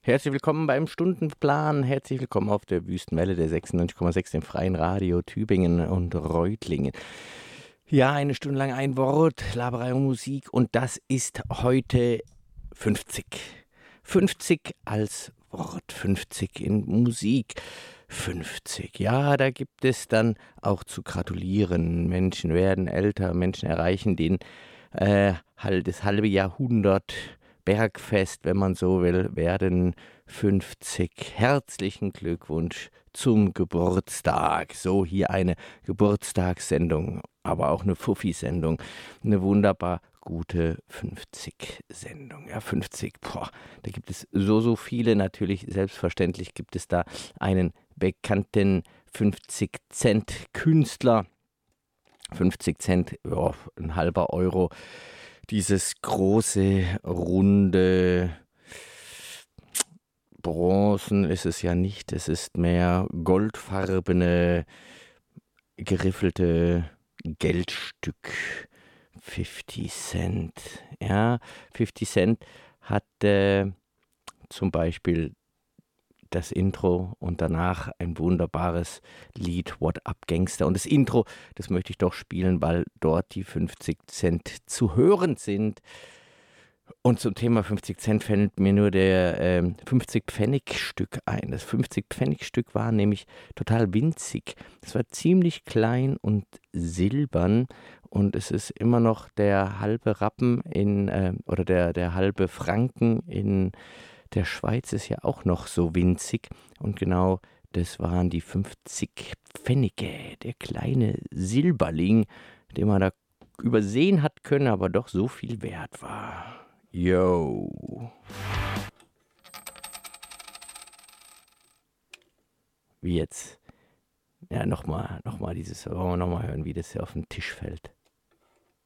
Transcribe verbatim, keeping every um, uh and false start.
Herzlich willkommen beim Stundenplan. Herzlich willkommen auf der Wüstenwelle der sechsundneunzig Komma sechs im Freien Radio Tübingen und Reutlingen. Ja, eine Stunde lang ein Wort, Laberei und Musik und das ist heute fünfzig. fünfzig als Wort, fünfzig in Musik. fünfzig, ja, da gibt es dann auch zu gratulieren. Menschen werden älter, Menschen erreichen den äh, halt das halbe Jahrhundert Bergfest, wenn man so will, werden fünfzig. Herzlichen Glückwunsch zum Geburtstag. So hier eine Geburtstagssendung, aber auch eine Fuffi-Sendung. Eine wunderbar gute fünfzig-Sendung. Ja, fünfzig, boah, da gibt es so, so viele. Natürlich, selbstverständlich gibt es da einen bekannten fünfzig-Cent-Künstler. fünfzig Cent, ja, ein halber Euro. Dieses große, runde Bronzen ist es ja nicht. Es ist mehr goldfarbene, geriffelte Geldstück. fünfzig Cent. Ja, fünfzig Cent hat äh, zum Beispiel das Intro und danach ein wunderbares Lied, What Up Gangster. Und das Intro, das möchte ich doch spielen, weil dort die fünfzig Cent zu hören sind. Und zum Thema fünfzig Cent fällt mir nur der äh, fünfzig-Pfennig-Stück ein. Das fünfzig-Pfennig-Stück war nämlich total winzig. Es war ziemlich klein und silbern und es ist immer noch der halbe Rappen in, äh, oder der, der halbe Franken in der Schweiz ist ja auch noch so winzig und genau das waren die fünfzig Pfennige, der kleine Silberling, den man da übersehen hat können, aber doch so viel wert war. Yo. Wie jetzt? Ja, nochmal, nochmal dieses, wollen wir nochmal hören, wie das hier auf den Tisch fällt.